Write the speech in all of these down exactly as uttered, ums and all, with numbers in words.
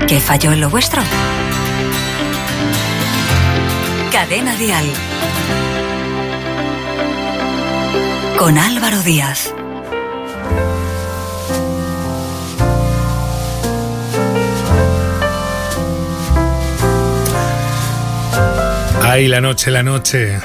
¿Qué falló en lo vuestro? Cadena Dial. Con Álvaro Díaz. Ay, la noche, la noche.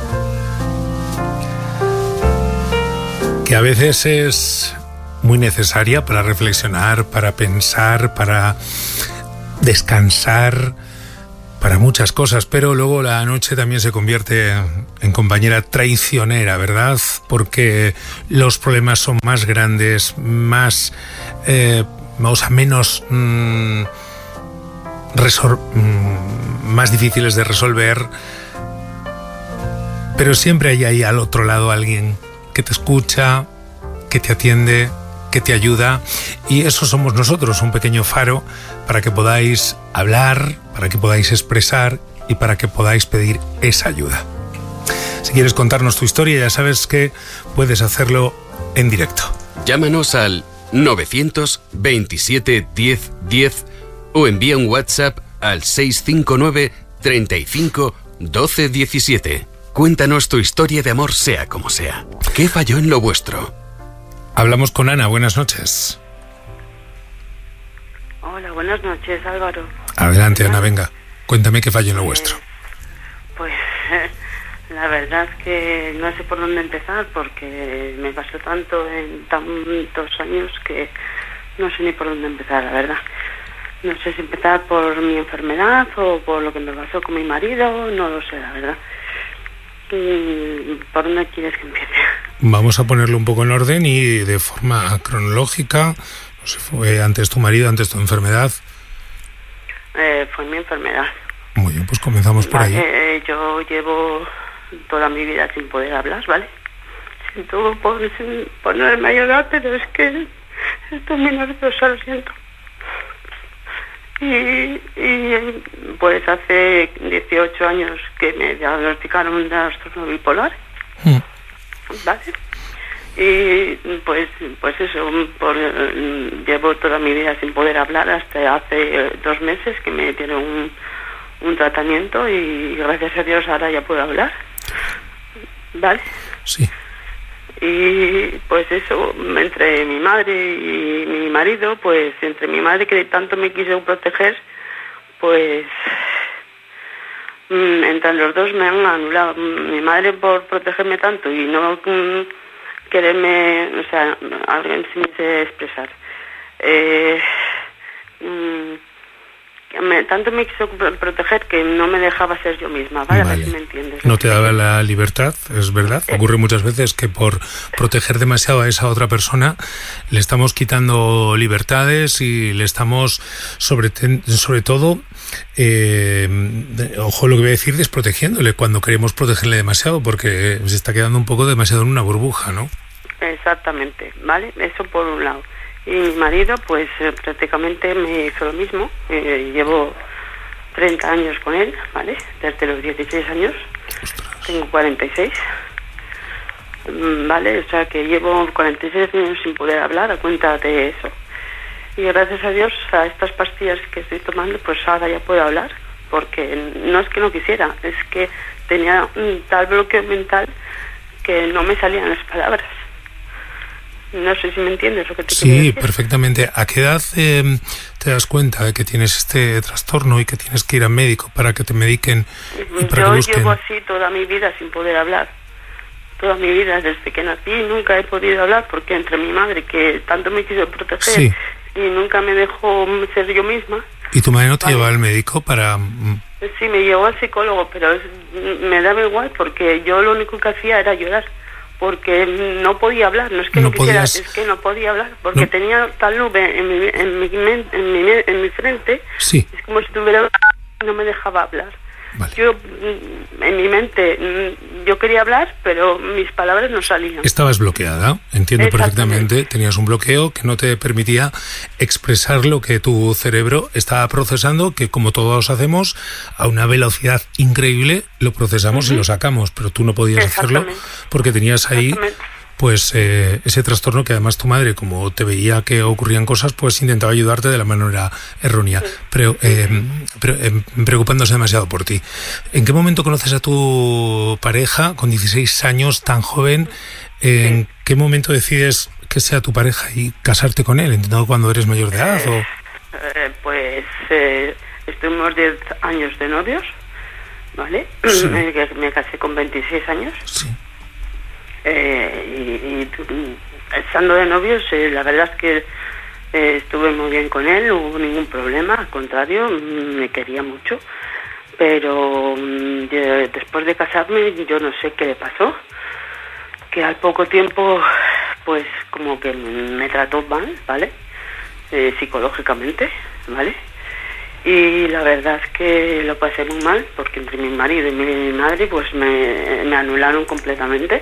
Que a veces es muy necesaria para reflexionar, para pensar, para descansar, para muchas cosas, pero luego la noche también se convierte en compañera traicionera, ¿verdad? Porque los problemas son más grandes, más, eh, o sea, menos, mmm, resol- mmm, más difíciles de resolver, pero siempre hay ahí al otro lado alguien que te escucha, que te atiende, que te ayuda, y eso somos nosotros, un pequeño faro para que podáis hablar, para que podáis expresar y para que podáis pedir esa ayuda. Si quieres contarnos tu historia, ya sabes que puedes hacerlo en directo. Llámanos al novecientos veintisiete diez diez o envía un WhatsApp al seis cinco nueve treinta y cinco doce diecisiete. Cuéntanos tu historia de amor, sea como sea. ¿Qué falló en lo vuestro? Hablamos con Ana, buenas noches. Hola, buenas noches, Álvaro. Adelante, Ana, venga. Cuéntame qué falló en lo vuestro. Pues, la verdad es que no sé por dónde empezar, porque me pasó tanto en tantos años que no sé ni por dónde empezar, la verdad. No sé si empezar por mi enfermedad o por lo que me pasó con mi marido, no lo sé, la verdad. ¿Por dónde quieres que empiece? Vamos a ponerlo un poco en orden y de forma cronológica. No sé, fue antes tu marido, antes tu enfermedad. Eh, fue mi enfermedad. Muy bien, pues comenzamos por vale, ahí. Eh, yo llevo toda mi vida sin poder hablar, ¿vale? Siento por ponerme a llorar, pero es que estoy muy nerviosa, lo siento. Y, y pues hace dieciocho años que me diagnosticaron un trastorno bipolar, mm. ¿vale? Y pues pues eso, por, llevo toda mi vida sin poder hablar hasta hace dos meses que me dieron un, un tratamiento y gracias a Dios ahora ya puedo hablar, ¿vale? Sí. Y pues eso, entre mi madre y mi marido, pues entre mi madre que tanto me quiso proteger, pues entre los dos me han anulado. Mi madre por protegerme tanto y no mm, quererme, o sea, alguien sin sé expresar. Eh, mm, me, tanto me quiso proteger que no me dejaba ser yo misma, ¿vale? Vale. A ver si me entiendes. No te daba la libertad, es verdad. Eh. Ocurre muchas veces que por proteger demasiado a esa otra persona le estamos quitando libertades y le estamos, sobre, sobre todo, eh, ojo lo que voy a decir, desprotegiéndole cuando queremos protegerle demasiado, porque se está quedando un poco demasiado en una burbuja, ¿no? Exactamente, ¿vale? Eso por un lado. Y mi marido, pues eh, prácticamente me hizo lo mismo. Eh, llevo treinta años con él, ¿vale? Desde los dieciséis años. Ostras. Tengo cuarenta y seis. ¿Vale? O sea que llevo cuarenta y seis años sin poder hablar a cuenta de eso. Y gracias a Dios, a estas pastillas que estoy tomando, pues ahora ya puedo hablar. Porque no es que no quisiera, es que tenía un tal bloqueo mental que no me salían las palabras. No sé si me entiendes lo que te quiero decir. Sí, perfectamente. ¿A qué edad eh, te das cuenta de que tienes este trastorno y que tienes que ir al médico para que te mediquen y para Yo que busquen? llevo así toda mi vida sin poder hablar. Toda mi vida, desde que nací, nunca he podido hablar porque entre mi madre, que tanto me quiso proteger, sí, y nunca me dejó ser yo misma. ¿Y tu madre no te vale. llevaba al médico para...? Sí, me llevó al psicólogo, pero es, me daba igual porque yo lo único que hacía era llorar. Porque no podía hablar, no es que no, no quisiera, podías... es que no podía hablar, porque no. tenía tal nube en mi, en mi, en mi, en mi frente, sí. Es como si tuviera, no me dejaba hablar. Vale. Yo, en mi mente, yo quería hablar, pero mis palabras no salían. Estabas bloqueada, entiendo perfectamente, tenías un bloqueo que no te permitía expresar lo que tu cerebro estaba procesando, que como todos hacemos, a una velocidad increíble, lo procesamos uh-huh. y lo sacamos, pero tú no podías hacerlo porque tenías ahí pues eh, ese trastorno que además tu madre, como te veía que ocurrían cosas, pues intentaba ayudarte de la manera errónea, pero, eh, pero eh, preocupándose demasiado por ti. ¿En qué momento conoces a tu pareja con dieciséis años, tan joven? ¿En sí. qué momento decides que sea tu pareja y casarte con él? ¿Entiendo cuando eres mayor de edad? O... Eh, pues eh, estuvimos diez años de novios, ¿vale? Sí. Me, me casé con veintiséis años. Sí. Eh, y, y estando de novios, eh, la verdad es que eh, estuve muy bien con él, no hubo ningún problema, al contrario, me quería mucho. Pero eh, después de casarme, yo no sé qué le pasó, que al poco tiempo, pues como que me trató mal, ¿vale? Eh, psicológicamente, ¿vale? Y la verdad es que lo pasé muy mal, porque entre mi marido y mi madre, pues me, me anularon completamente.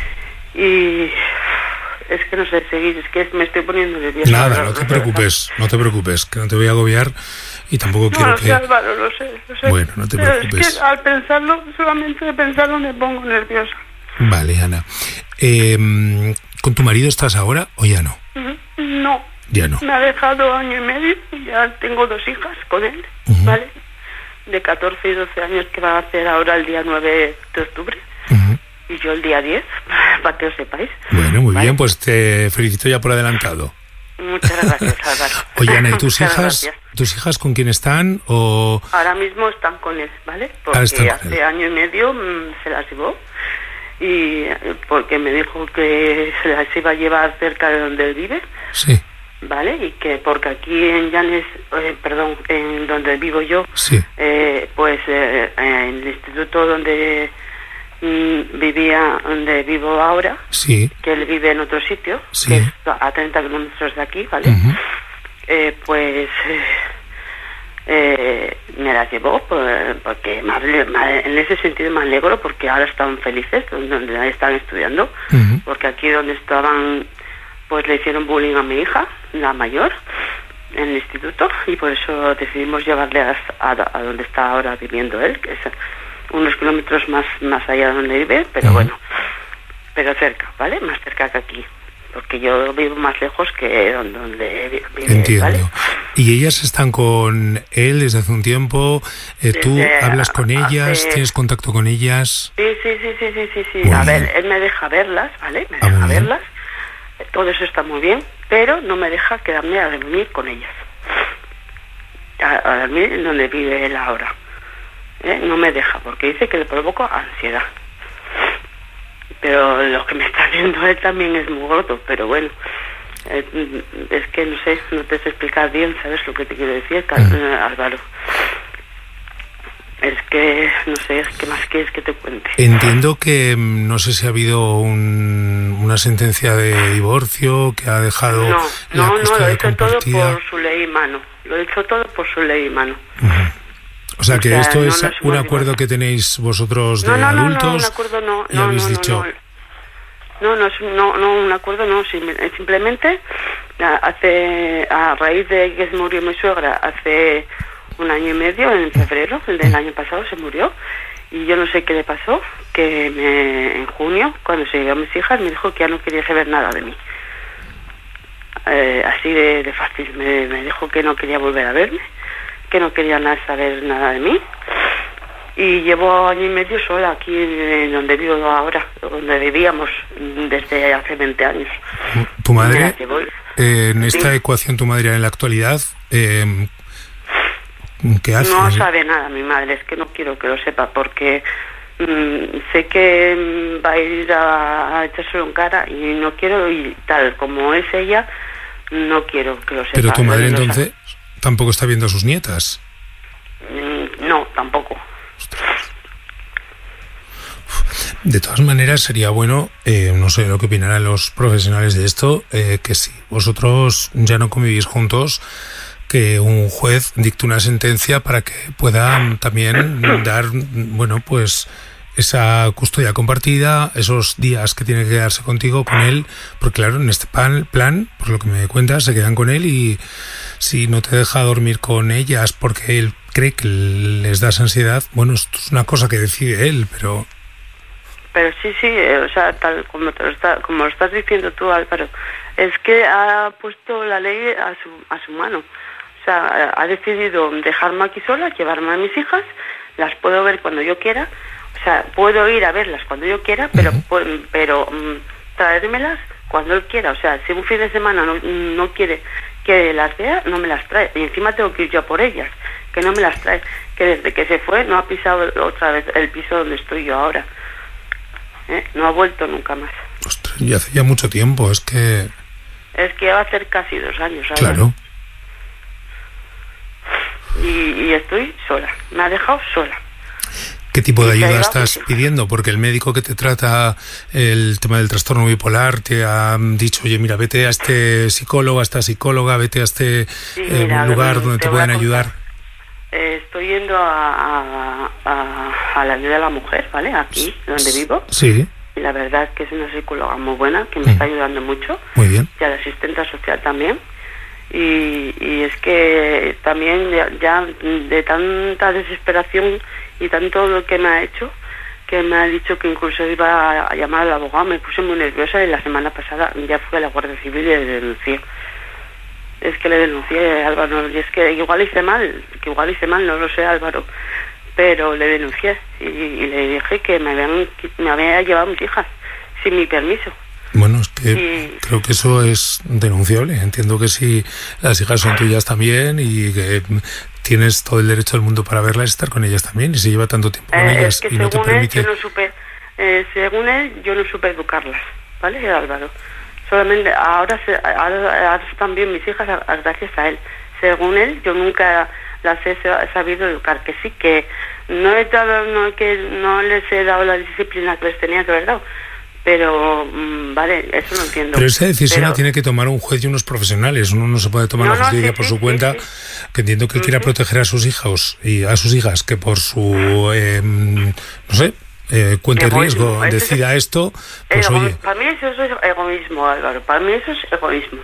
Y es que no sé seguir, es que me estoy poniendo nerviosa. Nada, no te preocupes, no te preocupes, que no te voy a agobiar y tampoco no, quiero no, que... Sí, Álvaro, lo sé, lo sé. Bueno, no te Pero preocupes. Es que al pensarlo, solamente de pensarlo me pongo nerviosa. Vale, Ana. Eh, ¿Con tu marido estás ahora o ya no? No. Ya no. Me ha dejado año y medio y ya tengo dos hijas con él, uh-huh. ¿vale? De catorce y doce años, que va a hacer ahora el día nueve de octubre. Uh-huh. Y yo el día diez, para que os sepáis. Bueno, muy ¿vale? bien, pues te felicito ya por adelantado. Muchas gracias, Álvaro. Oye, Ana, ¿y tus Muchas hijas? gracias. ¿Tus hijas con quién están? O... Ahora mismo están con él, ¿vale? Porque hace él. año y medio mmm, se las llevó. Y porque me dijo que se las iba a llevar cerca de donde él vive. Sí. ¿Vale? Y que porque aquí en Llanes, eh, perdón, en donde vivo yo, sí. eh, pues eh, en el instituto donde mm, vivía, donde vivo ahora, sí. que él vive en otro sitio, sí. que es a treinta kilómetros de aquí, ¿vale? Uh-huh. Eh, pues eh, eh, me las llevó pues, porque más, más, en ese sentido me alegro porque ahora están felices donde están estudiando, uh-huh. porque aquí donde estaban pues le hicieron bullying a mi hija, la mayor, en el instituto, y por eso decidimos llevarle a, a, a donde está ahora viviendo él, que es unos kilómetros más más allá de donde vive, pero uh-huh. bueno, pero cerca, ¿vale? Más cerca que aquí, porque yo vivo más lejos que donde, donde vive. Entiendo. ¿Vale? ¿Y ellas están con él desde hace un tiempo? Eh, ¿Tú Desde hablas con ellas? hace... ¿Tienes contacto con ellas? Sí, sí, sí, sí, sí, sí. sí. Muy a bien. ver, él me deja verlas, ¿vale? Me Ah, deja muy bien. verlas. Todo eso está muy bien, pero no me deja quedarme a dormir con ellas. A, a dormir en donde vive él ahora. ¿Eh? No me deja, porque dice que le provoco ansiedad. Pero lo que me está viendo él también es muy gordo, pero bueno. Eh, es que no sé, no te sé explicar bien, ¿sabes lo que te quiero decir, Mm. eh, Álvaro? Es que, no sé, ¿qué más quieres que te cuente? Entiendo que mm, no sé si ha habido un, una sentencia de divorcio que ha dejado No, la no, no, lo custodia he hecho todo compartida. por su ley y mano. Lo he hecho todo por su ley y mano. Uh-huh. O sea, O que sea, esto no es nos un hemos acuerdo divorciado. que tenéis vosotros de No, no, no, adultos no, un acuerdo no. y no, habéis no, dicho... No, no, no, es, no, no, un acuerdo no. sim- Simplemente, a- hace a raíz de que se murió mi suegra, hace un año y medio, en febrero, el del año pasado, se murió. Y yo no sé qué le pasó, que me, en junio, cuando se llevó a mis hijas, me dijo que ya no quería saber nada de mí. Eh, así de, de fácil. Me, me dijo que no quería volver a verme, que no quería nada, saber nada de mí. Y llevo año y medio sola aquí en donde vivo ahora, donde vivíamos desde hace veinte años. Tu Me madre, la llevo. eh, en esta Sí. ecuación, tu madre en la actualidad, eh, ¿qué hace? No sabe nada mi madre, es que no quiero que lo sepa porque mmm, sé que mm, va a ir a, a echárselo en cara y no quiero, y tal como es ella, no quiero que lo sepa. Pero tu madre No lo entonces tampoco está viendo a sus nietas. sabe. Mm, No, tampoco. De todas maneras, sería bueno, eh, no sé lo que opinarán los profesionales de esto, eh, que si vosotros ya no convivís juntos, que un juez dicte una sentencia para que pueda también dar, bueno, pues esa custodia compartida, esos días que tiene que quedarse contigo, con él, porque claro, en este plan, plan, por lo que me cuentas, se quedan con él y si no te deja dormir con ellas porque él cree que les das ansiedad, bueno, esto es una cosa que decide él, pero... pero sí, sí, eh, o sea, tal como te lo está, como lo estás diciendo tú, Álvaro, es que ha puesto la ley a su a su mano. O sea, ha decidido dejarme aquí sola, llevarme a mis hijas, las puedo ver cuando yo quiera, o sea, puedo ir a verlas cuando yo quiera, pero uh-huh. pero um, traérmelas cuando él quiera. O sea, si un fin de semana no, no quiere que las vea, no me las trae. Y encima tengo que ir yo por ellas, que no me las trae. Que desde que se fue no ha pisado otra vez el piso donde estoy yo ahora. ¿Eh? No ha vuelto nunca más. Ostras, y hace ya mucho tiempo, es que... Es que va a hacer casi dos años. ¿sabes? Claro. Y, y estoy sola, me ha dejado sola. ¿Qué tipo de ayuda estás pidiendo? Porque el médico que te trata el tema del trastorno bipolar te ha dicho, oye, mira, vete a este psicólogo, a esta psicóloga, vete a este sí, eh, mira, lugar donde te, te pueden ayudar. Eh, estoy yendo a, a, a, a la ayuda de la mujer, ¿vale? Aquí, donde vivo. Sí. Y la verdad es que es una psicóloga muy buena, que me mm. está ayudando mucho. Muy bien. Y a la asistente social también. Y, y es que también ya, ya de tanta desesperación y tanto lo que me ha hecho, que me ha dicho que incluso iba a llamar al abogado, me puse muy nerviosa y la semana pasada ya fui a la Guardia Civil y le denuncié. Es que le denuncié a Álvaro, y es que igual hice mal, que igual hice mal, no lo sé, Álvaro, pero le denuncié y, y le dije que me habían, me había llevado mis hijas sin mi permiso. Bueno, es que y... creo que eso es denunciable. Entiendo que si las hijas son tuyas también y que tienes todo el derecho del mundo para verlas y estar con ellas también, y se lleva tanto tiempo con eh, ellas es que y no te permite... Él, yo no supe, eh, según él, yo no supe educarlas, ¿vale, Álvaro? Solamente ahora, se, ahora, ahora están bien mis hijas gracias a él. Según él, yo nunca las he sabido educar, que sí, que no he dado, no, que no les he dado la disciplina que les tenía que haber dado. Pero, mmm, vale, eso no entiendo. Pero esa decisión Pero... la tiene que tomar un juez y unos profesionales. Uno no se puede tomar no, la justicia no, sí, por sí, su sí, cuenta, sí. que entiendo que uh-huh. quiera proteger a sus hijos y a sus hijas, que por su, eh, no sé, eh, cuenta de riesgo decida es, esto, pues ego- oye... Para mí eso es egoísmo, Álvaro, para mí eso es egoísmo.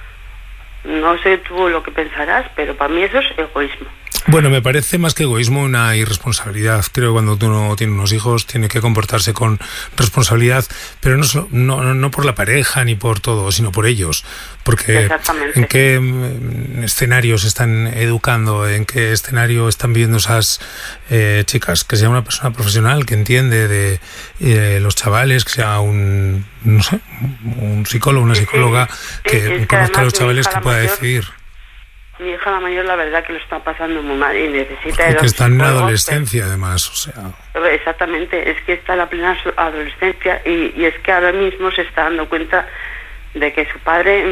No sé tú lo que pensarás, pero para mí eso es egoísmo. Bueno, me parece más que egoísmo una irresponsabilidad. Creo que cuando uno tiene unos hijos tiene que comportarse con responsabilidad, pero no, no, no por la pareja ni por todo, sino por ellos. Porque en qué escenarios están educando, en qué escenario están viviendo esas eh, chicas, que sea una persona profesional que entiende de eh, los chavales, que sea un, no sé, un psicólogo, una psicóloga sí, sí, que sí, conozca a los chavales, que pueda mayor, decidir. Mi hija la mayor, la verdad que lo está pasando muy mal y necesita... Porque está en adolescencia, pero, además, o sea... Exactamente, es que está en la plena adolescencia y, y es que ahora mismo se está dando cuenta de que su padre,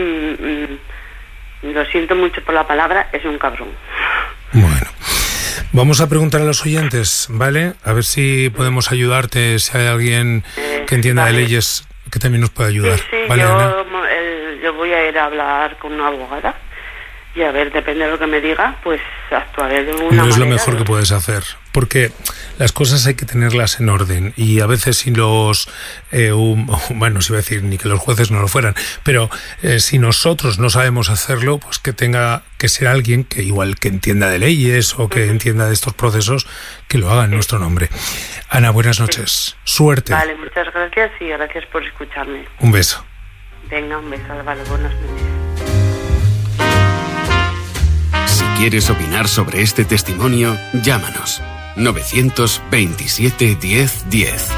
mmm, mmm, lo siento mucho por la palabra, es un cabrón. Bueno, vamos a preguntar a los oyentes, ¿vale? A ver si podemos ayudarte, si hay alguien eh, que entienda vale. de leyes que también nos pueda ayudar. Sí, sí, ¿vale, yo, el, yo voy a ir a hablar con una abogada. Y a ver, depende de lo que me diga, pues actuaré de una manera. No es lo mejor que puedes hacer, porque las cosas hay que tenerlas en orden y a veces si los, eh, um, bueno, si iba a decir ni que los jueces no lo fueran, pero eh, si nosotros no sabemos hacerlo, pues que tenga que ser alguien que igual que entienda de leyes o que uh-huh. entienda de estos procesos, que lo haga en sí. nuestro nombre. Ana, buenas noches. Sí. Suerte. Vale, muchas gracias y gracias por escucharme. Un beso. Venga, un beso, Álvaro. Buenas noches. Si quieres opinar sobre este testimonio, llámanos novecientos veintisiete diez diez.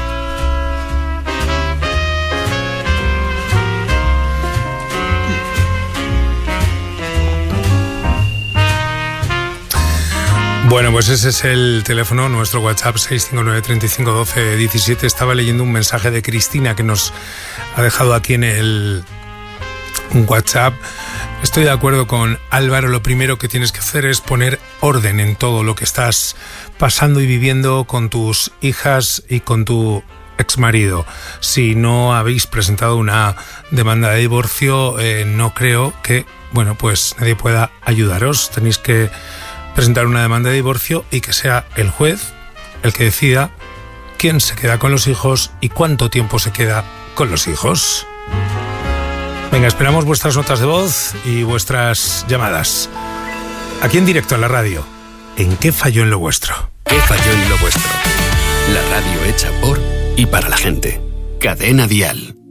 Bueno, pues ese es el teléfono, nuestro WhatsApp seis cinco nueve, treinta y cinco, doce, diecisiete. Estaba leyendo un mensaje de Cristina que nos ha dejado aquí en el WhatsApp. Estoy de acuerdo con Álvaro, lo primero que tienes que hacer es poner orden en todo lo que estás pasando y viviendo con tus hijas y con tu exmarido. Si no habéis presentado una demanda de divorcio, eh, no creo que, bueno, pues nadie pueda ayudaros. Tenéis que presentar una demanda de divorcio y que sea el juez el que decida quién se queda con los hijos y cuánto tiempo se queda con los hijos. Venga, esperamos vuestras notas de voz y vuestras llamadas. Aquí en directo a la radio. ¿En qué falló en lo vuestro? ¿Qué falló en lo vuestro? La radio hecha por y para la gente. Cadena Dial.